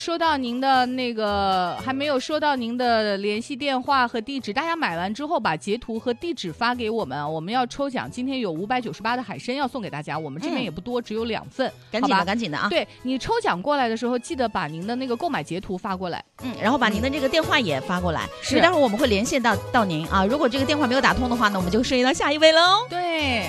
收到您的那个还没有收到您的联系电话和地址，大家买完之后把截图和地址发给我们，我们要抽奖。今天有598的海参要送给大家，我们这边也不多，只有2份， 赶紧的，赶紧的啊！ 对，你抽奖过来的时候，记得把您的那个购买截图发过来， 然后把您的这个电话也发过来，是，待会儿我们会连线到您啊。如果这个电话没有打通的话呢，我们就顺利到下一位喽。 对。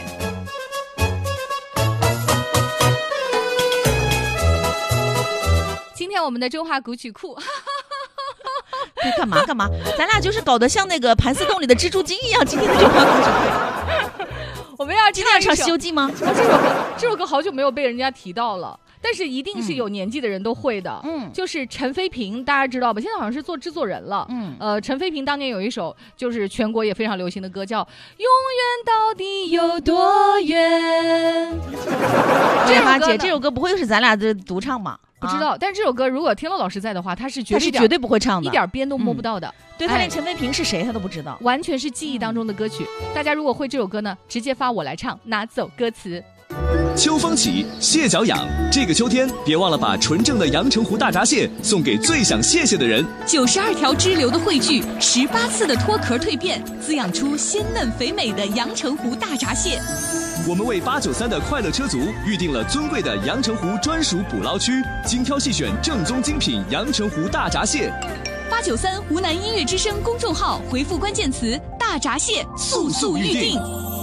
今天我们的中华古曲库干嘛？咱俩就是搞得像那个盘丝洞里的蜘蛛精一样。今天的中华古曲库， 我们要今天要唱《西游记》吗？ 这首歌好久没有被人家提到了，但是一定是有年纪的人都会的。就是陈飞平，大家知道吧？现在好像是做制作人了。陈飞平当年有一首就是全国也非常流行的歌，叫《永远到底有多远》。 这首歌不会又是咱俩的独唱吗？ 不知道，但这首歌如果天乐老师在的话，他是绝对不会唱的， 一点边都摸不到的。 对，他连陈飞平是谁他都不知道， 完全是记忆当中的歌曲。大家如果会这首歌呢，直接发我来唱，拿走歌词。 秋风起，蟹脚痒，这个秋天别忘了把纯正的阳澄湖大闸蟹送给最想谢谢的人。 92条支流的汇聚，18次的脱壳蜕变，滋养出鲜嫩肥美的阳澄湖大闸蟹。 我们为893的快乐车族预定了尊贵的阳澄湖专属捕捞区，精挑细选正宗精品阳澄湖大闸蟹。 893湖南音乐之声公众号回复关键词大闸蟹，速速预定。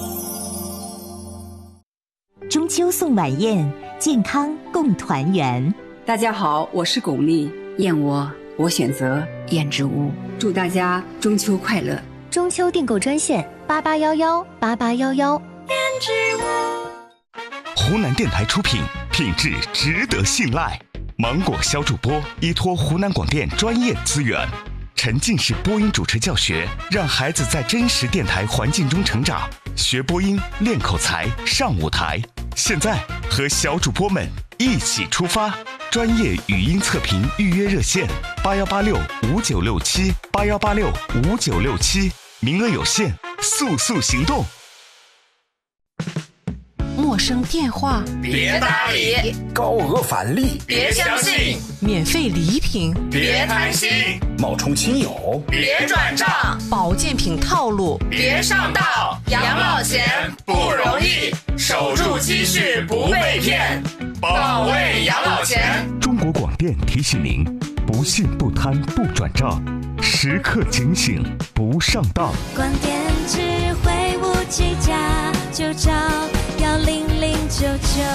中秋送晚宴，健康共团圆。 大家好，我是巩俐，燕窝我选择燕之屋。祝大家中秋快乐！ 中秋订购专线88118811。燕之屋。湖南电台出品，品质值得信赖。芒果小主播依托湖南广电专业资源，沉浸式播音主持教学，让孩子在真实电台环境中成长，学播音，练口才，上舞台。现在和小主播们一起出发，专业语音测评预约热线8186596781865967，名额有限，速速行动。 陌生电话别搭理， 高额返利别相信， 免费礼品别贪心， 冒充亲友别转账， 保健品套路别上当，养老钱不容易，守住积蓄不被骗，保卫养老钱。 中国广电提醒您：不信不贪不转账，时刻警醒不上当。 广电智慧无计价，就找10099。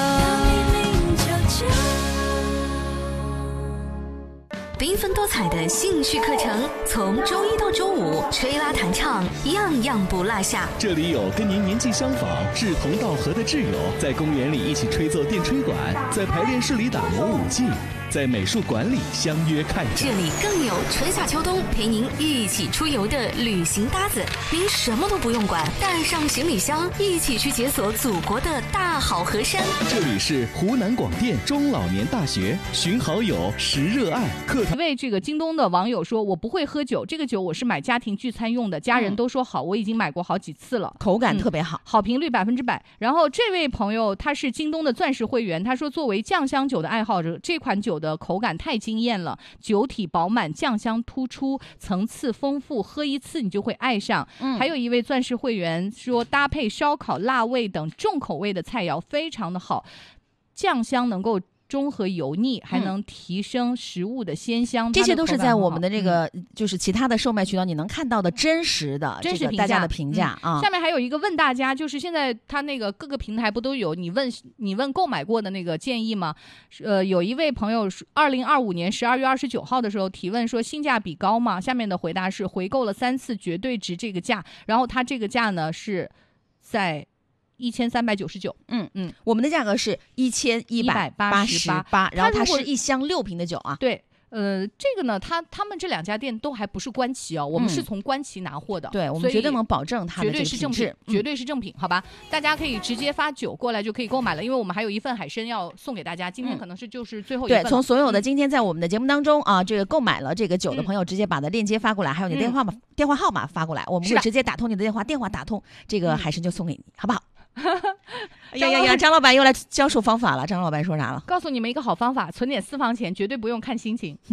缤纷多彩的兴趣课程，从周一到周五，吹拉弹唱，样样不落下。 这里有跟您年纪相仿、志同道合的挚友，在公园里一起吹奏电吹管，在排练室里打磨舞技，在美术馆里相约看展。 这里更有春夏秋冬陪您一起出游的旅行搭子，您什么都不用管，带上行李箱，一起去解锁祖国的大好河山。 这里是湖南广电中老年大学，寻好友，识热爱。 一位这个京东的网友说，我不会喝酒，这个酒我是买家庭聚餐用的，家人都说好，我已经买过好几次了， 口感特别好， 好评率100%。然后这位朋友他是京东的钻石会员，他说作为酱香酒的爱好者，这款酒的口感太惊艳了，酒体饱满，酱香突出，层次丰富，喝一次你就会爱上。还有一位钻石会员说，搭配烧烤、辣味等重口味的菜肴非常的好，酱香能够中和油腻，还能提升食物的鲜香。 这些都是在我们的这个就是其他的售卖渠道你能看到的真实大家的评价啊。 下面还有一个问大家，就是现在他那个各个平台不都有你问购买过的那个建议吗？有一位朋友2025年12月29号的时候提问说，性价比高吗？下面的回答是回购了3次，绝对值这个价。然后他这个价呢是在1399， 我们的价格是1188，然后它是1箱6瓶的酒啊。 对，这个呢，他们这2家店都还不是官旗哦，我们是从官旗拿货的， 对，我们绝对能保证它的这个品质， 绝对是正品，好吧？大家可以直接发酒过来就可以购买了，因为我们还有1份海参要送给大家，今天可能是就是最后一份。 对，从所有的今天在我们的节目当中啊，这个购买了这个酒的朋友，直接把的链接发过来，还有你的电话号码发过来，我们会直接打通你的电话打通，这个海参就送给你，好不好？ 呀，张老板又来教授方法了。张老板说啥了？ 告诉你们一个好方法，存点私房钱，绝对不用看心情。